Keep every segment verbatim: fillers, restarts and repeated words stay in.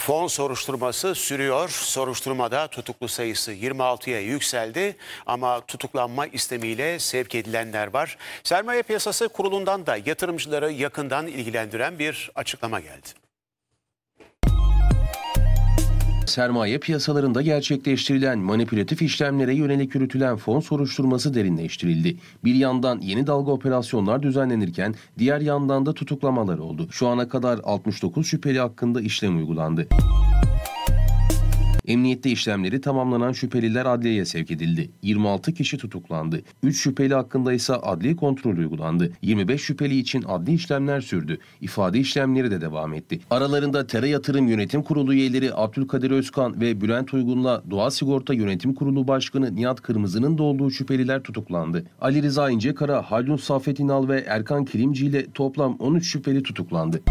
Fon soruşturması sürüyor. Soruşturmada tutuklu sayısı yirmi altıya yükseldi ama tutuklanma istemiyle sevk edilenler var. Sermaye Piyasası Kurulu'ndan da yatırımcıları yakından ilgilendiren bir açıklama geldi. Sermaye piyasalarında gerçekleştirilen manipülatif işlemlere yönelik yürütülen fon soruşturması derinleştirildi. Bir yandan yeni dalga operasyonlar düzenlenirken diğer yandan da tutuklamalar oldu. Şu ana kadar altmış dokuz şüpheli hakkında işlem uygulandı. Emniyette işlemleri tamamlanan şüpheliler adliyeye sevk edildi. yirmi altı kişi tutuklandı. üç şüpheli hakkında ise adli kontrol uygulandı. yirmi beş şüpheli için adli işlemler sürdü. İfade işlemleri de devam etti. Aralarında Tera Yatırım Yönetim Kurulu üyeleri Abdülkadir Özkan ve Bülent Uygun'la Doğa Sigorta Yönetim Kurulu Başkanı Nihat Kırmızı'nın da olduğu şüpheliler tutuklandı. Ali Rıza İncekara, Haldun Saffet İnal ve Erkan Kilimci ile toplam on üç şüpheli tutuklandı.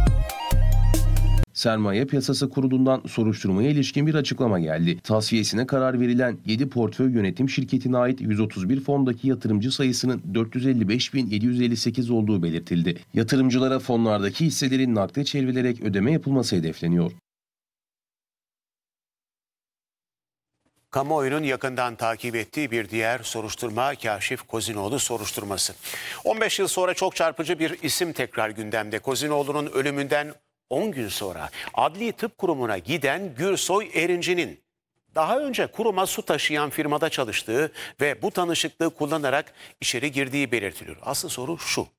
Sermaye Piyasası Kurulu'ndan soruşturmaya ilişkin bir açıklama geldi. Tasfiyesine karar verilen yedi portföy yönetim şirketine ait yüz otuz bir fondaki yatırımcı sayısının dört yüz elli beş bin yedi yüz elli sekiz olduğu belirtildi. Yatırımcılara fonlardaki hisselerin nakde çevrilerek ödeme yapılması hedefleniyor. Kamuoyunun yakından takip ettiği bir diğer soruşturma Kaşif Kozinoğlu soruşturması. on beş yıl sonra çok çarpıcı bir isim tekrar gündemde. Kozinoğlu'nun ölümünden on gün sonra Adli Tıp Kurumu'na giden Gürsoy Erinci'nin daha önce kuruma su taşıyan firmada çalıştığı ve bu tanışıklığı kullanarak içeri girdiği belirtiliyor. Asıl soru şu: